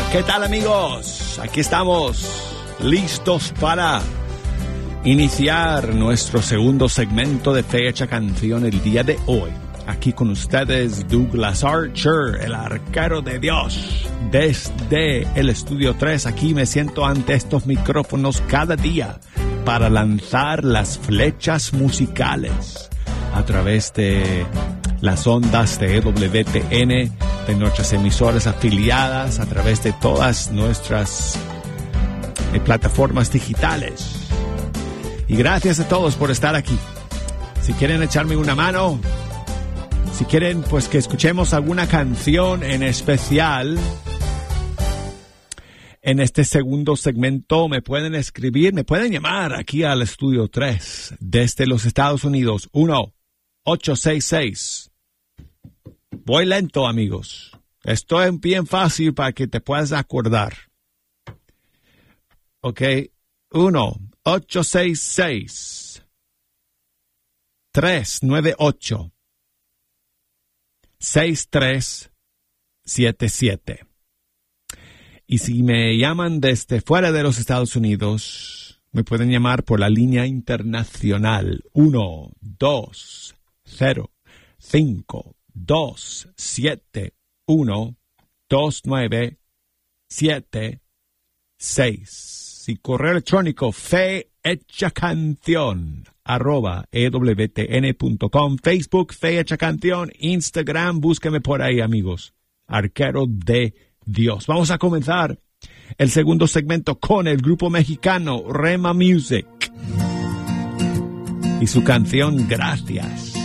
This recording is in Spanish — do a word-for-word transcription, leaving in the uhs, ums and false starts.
¿Qué tal, amigos? Aquí estamos, listos para iniciar nuestro segundo segmento de Fecha Canción el día de hoy. Aquí con ustedes Douglas Archer, el arquero de Dios. Desde el Estudio tres, aquí me siento ante estos micrófonos cada día para lanzar las flechas musicales a través de las ondas de E W T N, de nuestras emisoras afiliadas, a través de todas nuestras eh, plataformas digitales. Y gracias a todos por estar aquí. Si quieren echarme una mano, si quieren pues que escuchemos alguna canción en especial en este segundo segmento, me pueden escribir, me pueden llamar aquí al Estudio tres desde los Estados Unidos. uno ocho seis seis. Voy lento, amigos. Esto es bien fácil para que te puedas acordar. Ok. uno ocho seis seis tres nueve ocho seis tres siete siete. Y si me llaman desde fuera de los Estados Unidos, me pueden llamar por la línea internacional uno dos cero cinco dos siete uno dos nueve siete seis. Y correo electrónico fehechacanción arroba ewtn punto com. Facebook Fehechacanción, Instagram, búsqueme por ahí, amigos. Arquero de Dios. Vamos a comenzar el segundo segmento con el grupo mexicano Rema Music y su canción Gracias.